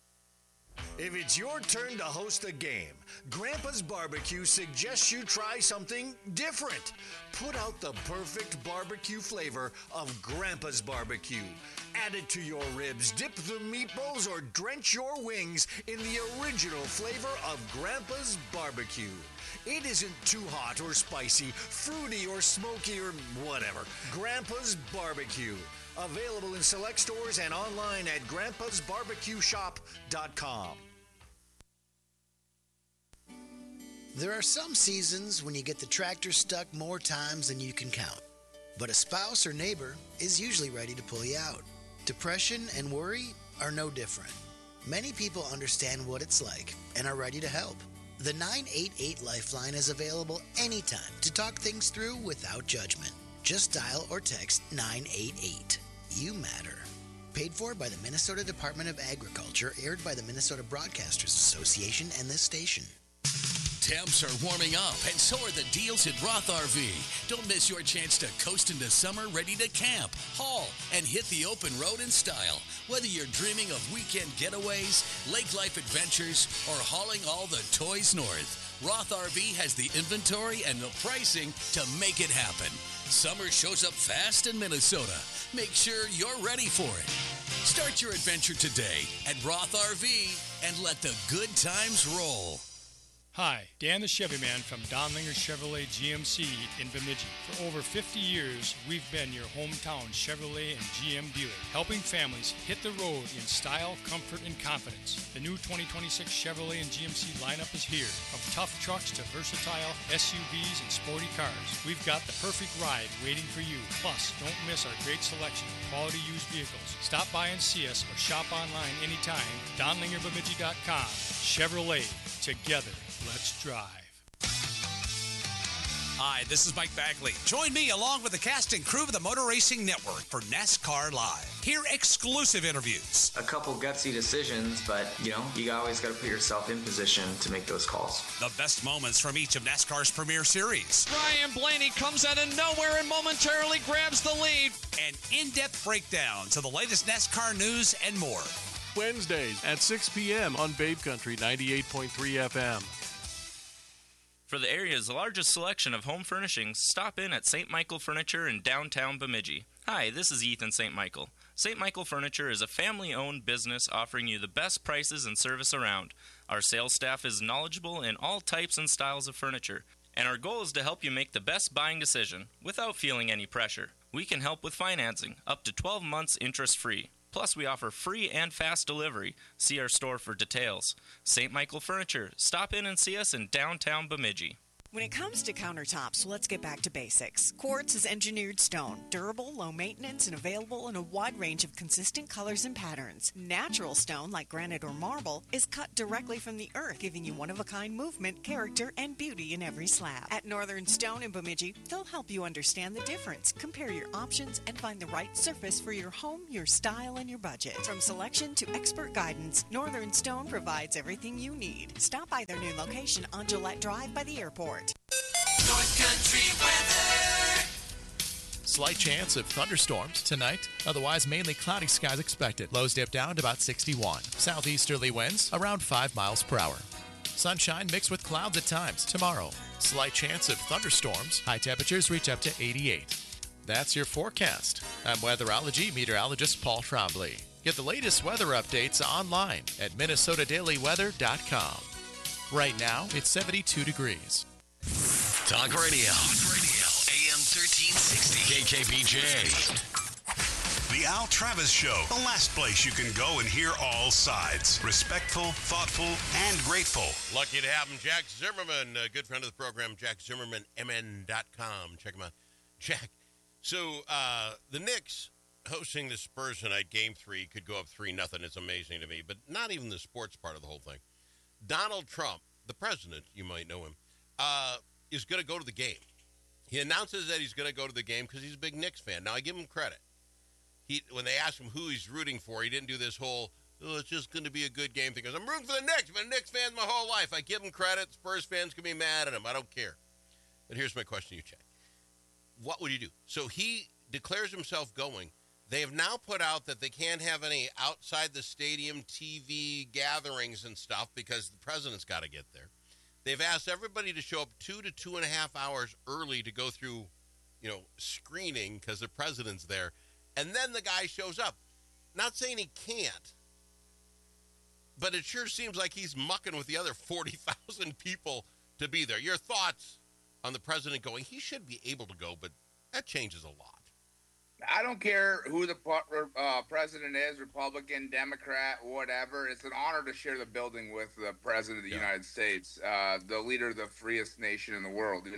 If it's your turn to host a game, Grandpa's Barbecue suggests you try something different. Put out the perfect barbecue flavor of Grandpa's Barbecue. Add it to your ribs, dip the meatballs, or drench your wings in the original flavor of Grandpa's Barbecue. It isn't too hot or spicy, fruity or smoky or whatever. Grandpa's Barbecue. Available in select stores and online at grandpasbarbecueshop.com. There are some seasons when you get the tractor stuck more times than you can count. But a spouse or neighbor is usually ready to pull you out. Depression and worry are no different. Many people understand what it's like and are ready to help. The 988 Lifeline is available anytime to talk things through without judgment. Just dial or text 988. You matter. Paid for by the Minnesota Department of Agriculture, aired by the Minnesota Broadcasters Association and this station. Temps are warming up, and so are the deals at Roth RV. Don't miss your chance to coast into summer ready to camp, haul, and hit the open road in style. Whether you're dreaming of weekend getaways, lake life adventures, or hauling all the toys north, Roth RV has the inventory and the pricing to make it happen. Summer shows up fast in Minnesota. Make sure you're ready for it. Start your adventure today at Roth RV and let the good times roll. Hi, Dan the Chevy Man from Donlinger Chevrolet GMC in Bemidji. For over 50 years, we've been your hometown Chevrolet and GM dealer, helping families hit the road in style, comfort, and confidence. The new 2026 Chevrolet and GMC lineup is here. From tough trucks to versatile SUVs and sporty cars, we've got the perfect ride waiting for you. Plus, don't miss our great selection of quality used vehicles. Stop by and see us or shop online anytime. DonlingerBemidji.com. Chevrolet. Together. Let's drive. Hi, this is Mike Bagley. Join me along with the cast and crew of the Motor Racing Network for NASCAR Live. Hear exclusive interviews. A couple gutsy decisions, but, you always got to put yourself in position to make those calls. The best moments from each of NASCAR's premier series. Ryan Blaney comes out of nowhere and momentarily grabs the lead. And in-depth breakdowns of the latest NASCAR news and more. Wednesdays at 6 p.m. on Babe Country 98.3 FM. For the area's largest selection of home furnishings, stop in at St. Michael Furniture in downtown Bemidji. Hi, this is Ethan St. Michael. St. Michael Furniture is a family-owned business offering you the best prices and service around. Our sales staff is knowledgeable in all types and styles of furniture, and our goal is to help you make the best buying decision without feeling any pressure. We can help with financing, up to 12 months interest-free. Plus, we offer free and fast delivery. See our store for details. St. Michael Furniture. Stop in and see us in downtown Bemidji. When it comes to countertops, let's get back to basics. Quartz is engineered stone, durable, low maintenance, and available in a wide range of consistent colors and patterns. Natural stone, like granite or marble, is cut directly from the earth, giving you one-of-a-kind movement, character, and beauty in every slab. At Northern Stone in Bemidji, they'll help you understand the difference, compare your options, and find the right surface for your home, your style, and your budget. From selection to expert guidance, Northern Stone provides everything you need. Stop by their new location on Gillette Drive by the airport. North Country weather. Slight chance of thunderstorms tonight. Otherwise, mainly cloudy skies expected. Lows dip down to about 61. Southeasterly winds around 5 miles per hour. Sunshine mixed with clouds at times tomorrow. Slight chance of thunderstorms. High temperatures reach up to 88. That's your forecast. I'm weatherology meteorologist Paul Trombley. Get the latest weather updates online at minnesotadailyweather.com. Right now, it's 72 degrees. Talk Radio. AM 1360. KKBJ. The Al Travis Show, the last place you can go and hear all sides. Respectful, thoughtful, and grateful. Lucky to have him, Jack Zimmerman, a good friend of the program, jackzimmermanmn.com. Check him out. Jack, so the Knicks hosting the Spurs tonight, Game 3, could go up 3-0. It's amazing to me, but not even the sports part of the whole thing. Donald Trump, the president, you might know him, is going to go to the game. He announces that he's going to go to the game because he's a big Knicks fan. Now, I give him credit. When they asked him who he's rooting for, he didn't do this whole, it's just going to be a good game thing. He goes, I'm rooting for the Knicks. I've been a Knicks fan my whole life. I give him credit. Spurs fans can be mad at him. I don't care. But here's my question to you, Jack. What would you do? So he declares himself going. They have now put out that they can't have any outside the stadium TV gatherings and stuff because the president's got to get there. They've asked everybody to show up 2 to 2.5 hours early to go through, screening because the president's there. And then the guy shows up. Not saying he can't, but it sure seems like he's mucking with the other 40,000 people to be there. Your thoughts on the president going? He should be able to go, but that changes a lot. I don't care who the president is, Republican, Democrat, whatever. It's an honor to share the building with the president of the United States, the leader of the freest nation in the world,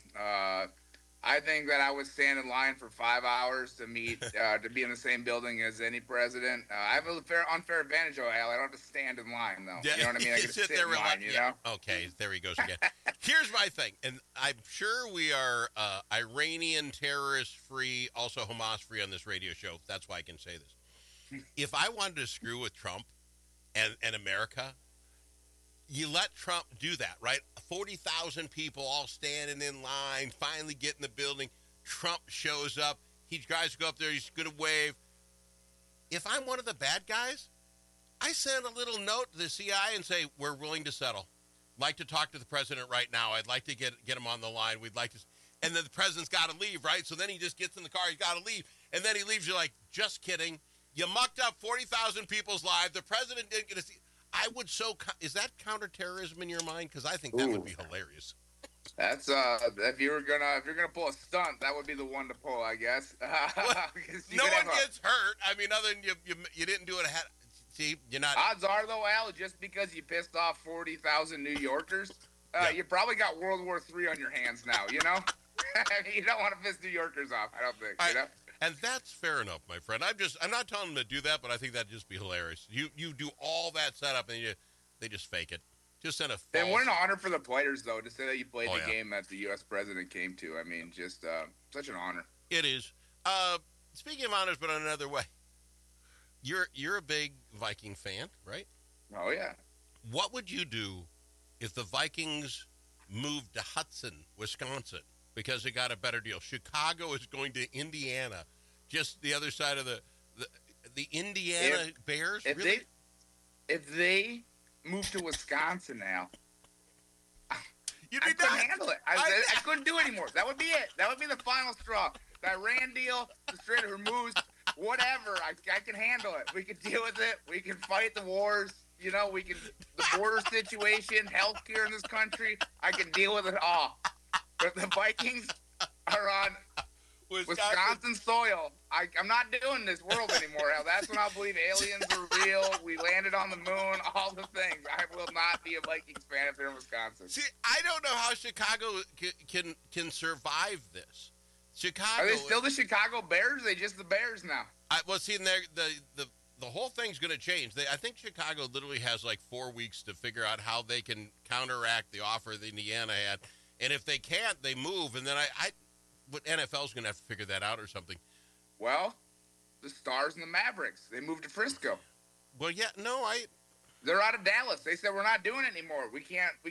I think that I would stand in line for 5 hours to meet, to be in the same building as any president. I have an unfair advantage, Al. I don't have to stand in line, though. Yeah. You know what I mean? I can sit in line, you know? Okay, there he goes again. Here's my thing, and I'm sure we are Iranian terrorist-free, also Hamas-free on this radio show. That's why I can say this. If I wanted to screw with Trump and America, you let Trump do that, right? 40,000 people all standing in line, finally get in the building. Trump shows up. He tries to go up there. He's going to wave. If I'm one of the bad guys, I send a little note to the CIA and say, we're willing to settle. Like to talk to the president right now. I'd like to get him on the line. We'd like to. And then the president's got to leave, right? So then he just gets in the car. He's got to leave. And then he leaves. You're like, just kidding. You mucked up 40,000 people's lives. The president didn't get to see. I would is that counterterrorism in your mind? Because I think that would be hilarious. That's if you're gonna pull a stunt, that would be the one to pull, I guess. No one gets hurt. I mean, other than you didn't do it ahead. See, you're not. Odds are, though, Al, just because you pissed off 40,000 New Yorkers, you probably got World War III on your hands now. You know, you don't want to piss New Yorkers off. I don't think. You know? And that's fair enough, my friend. I'm not telling them to do that, but I think that'd just be hilarious. You do all that setup and they just fake it. Just send a false. And what an honor for the players, though, to say that you played the game that the U.S. president came to. I mean, just such an honor. It is. Speaking of honors, but in another way, you're a big Viking fan, right? Oh yeah. What would you do if the Vikings moved to Hudson, Wisconsin? Because they got a better deal. Chicago is going to Indiana, just the other side of the Indiana Bears. If they moved to Wisconsin now, I couldn't handle it. I couldn't do anymore. That would be it. That would be the final straw. The Iran deal, the Strait of Hormuz, whatever. I can handle it. We can deal with it. We can fight the wars. You know, the border situation, healthcare in this country. I can deal with it all. But the Vikings are on Wisconsin soil. I'm not doing this world anymore. Now, that's when I'll believe aliens are real. We landed on the moon. All the things. I will not be a Vikings fan if they're in Wisconsin. See, I don't know how Chicago can survive this. Chicago. Are they still the Chicago Bears? Or are they just the Bears now? Well, see, the whole thing's going to change. I think Chicago literally has like 4 weeks to figure out how they can counteract the offer that Indiana had, and if they can't, they move. And then what NFL's going to have to figure that out or something. Well, the Stars and the Mavericks, they moved to Frisco. Well, yeah, no, they're out of Dallas. They said we're not doing it anymore. We can't